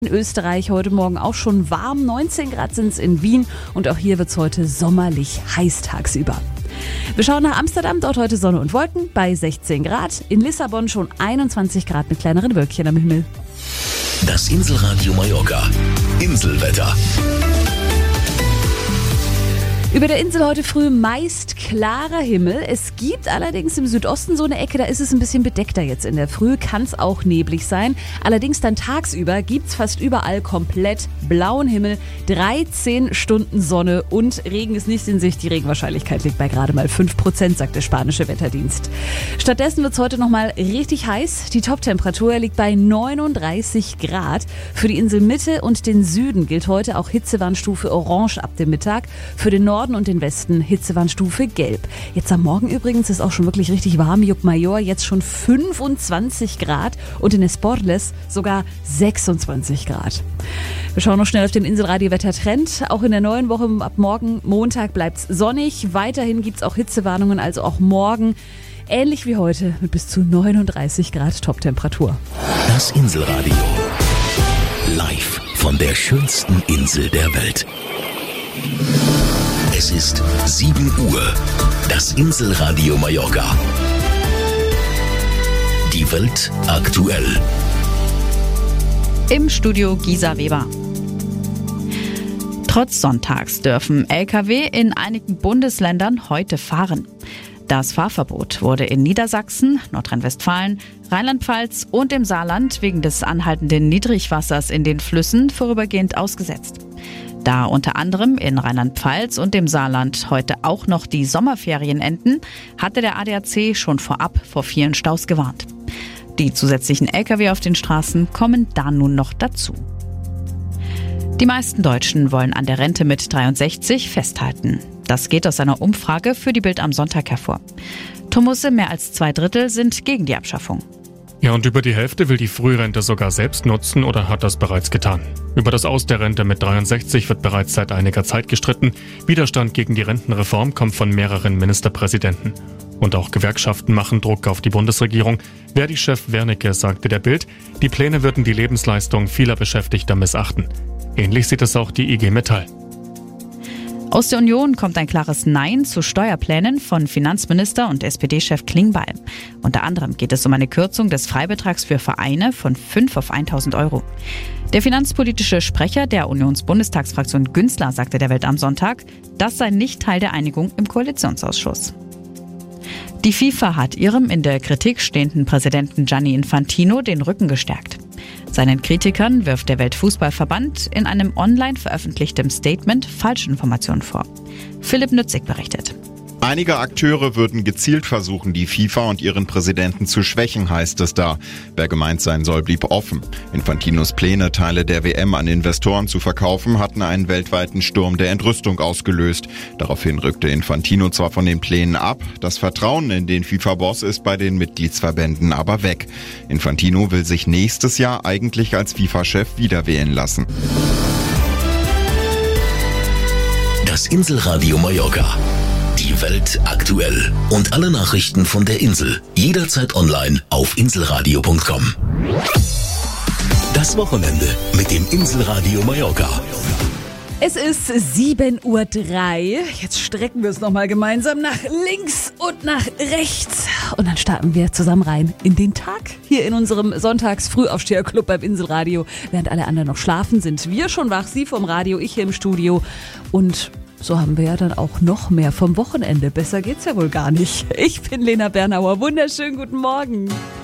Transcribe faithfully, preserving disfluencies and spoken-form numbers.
In Österreich heute Morgen auch schon warm, neunzehn Grad sind es in Wien und auch hier wird es heute sommerlich heiß tagsüber. Wir schauen nach Amsterdam, dort heute Sonne und Wolken bei sechzehn Grad. In Lissabon schon einundzwanzig Grad mit kleineren Wölkchen am Himmel. Das Inselradio Mallorca. Inselwetter. Über der Insel heute früh meist klarer Himmel. Es gibt allerdings im Südosten so eine Ecke, da ist es ein bisschen bedeckter jetzt in der Früh. Kann es auch neblig sein. Allerdings dann tagsüber gibt es fast überall komplett blauen Himmel. dreizehn Stunden Sonne und Regen ist nicht in Sicht. Die Regenwahrscheinlichkeit liegt bei gerade mal fünf Prozent, sagt der spanische Wetterdienst. Stattdessen wird es heute nochmal richtig heiß. Die Toptemperatur liegt bei neununddreißig Grad. Für die Insel Mitte und den Süden gilt heute auch Hitzewarnstufe Orange ab dem Mittag. Für den Norden und den Westen Hitzewarnstufe Gelb. Jetzt am Morgen übrigens ist auch schon wirklich richtig warm. Llucmajor jetzt schon fünfundzwanzig Grad und in Esporles sogar sechsundzwanzig Grad. Wir schauen noch schnell auf den Inselradio-Wettertrend. Auch in der neuen Woche ab morgen Montag bleibt es sonnig. Weiterhin gibt es auch Hitzewarnungen, also auch morgen. Ähnlich wie heute mit bis zu neununddreißig Grad Toptemperatur. Das Inselradio. Live von der schönsten Insel der Welt. Es ist sieben Uhr. Das Inselradio Mallorca. Die Welt aktuell. Im Studio Gisa Weber. Trotz Sonntags dürfen L K W in einigen Bundesländern heute fahren. Das Fahrverbot wurde in Niedersachsen, Nordrhein-Westfalen, Rheinland-Pfalz und im Saarland wegen des anhaltenden Niedrigwassers in den Flüssen vorübergehend ausgesetzt. Da unter anderem in Rheinland-Pfalz und dem Saarland heute auch noch die Sommerferien enden, hatte der A D A C schon vorab vor vielen Staus gewarnt. Die zusätzlichen L K W auf den Straßen kommen da nun noch dazu. Die meisten Deutschen wollen an der Rente mit dreiundsechzig festhalten. Das geht aus einer Umfrage für die Bild am Sonntag hervor. Tomusse, mehr als zwei Drittel sind gegen die Abschaffung. Ja, und über die Hälfte will die Frührente sogar selbst nutzen oder hat das bereits getan. Über das Aus der Rente mit dreiundsechzig wird bereits seit einiger Zeit gestritten. Widerstand gegen die Rentenreform kommt von mehreren Ministerpräsidenten. Und auch Gewerkschaften machen Druck auf die Bundesregierung. Verdi-Chef Wernicke sagte der Bild, die Pläne würden die Lebensleistung vieler Beschäftigter missachten. Ähnlich sieht es auch die I G Metall. Aus der Union kommt ein klares Nein zu Steuerplänen von Finanzminister und S P D-Chef Klingbeil. Unter anderem geht es um eine Kürzung des Freibetrags für Vereine von fünf auf tausend Euro. Der finanzpolitische Sprecher der Unionsbundestagsfraktion Günzler sagte der Welt am Sonntag, das sei nicht Teil der Einigung im Koalitionsausschuss. Die FIFA hat ihrem in der Kritik stehenden Präsidenten Gianni Infantino den Rücken gestärkt. Seinen Kritikern wirft der Weltfußballverband in einem online veröffentlichten Statement Falschinformationen vor. Philipp Nützig berichtet. Einige Akteure würden gezielt versuchen, die FIFA und ihren Präsidenten zu schwächen, heißt es da. Wer gemeint sein soll, blieb offen. Infantinos Pläne, Teile der W M an Investoren zu verkaufen, hatten einen weltweiten Sturm der Entrüstung ausgelöst. Daraufhin rückte Infantino zwar von den Plänen ab, das Vertrauen in den FIFA-Boss ist bei den Mitgliedsverbänden aber weg. Infantino will sich nächstes Jahr eigentlich als FIFA-Chef wiederwählen lassen. Das Inselradio Mallorca. Die Welt aktuell und alle Nachrichten von der Insel jederzeit online auf inselradio punkt com. Das Wochenende mit dem Inselradio Mallorca. Es ist sieben Uhr drei. Jetzt strecken wir es nochmal gemeinsam nach links und nach rechts. Und dann starten wir zusammen rein in den Tag. Hier in unserem Sonntags-Frühaufsteher-Club beim Inselradio. Während alle anderen noch schlafen, sind wir schon wach. Sie vom Radio, ich hier im Studio. Und so haben wir ja dann auch noch mehr vom Wochenende. Besser geht's ja wohl gar nicht. Ich bin Lena Bernauer. Wunderschönen guten Morgen.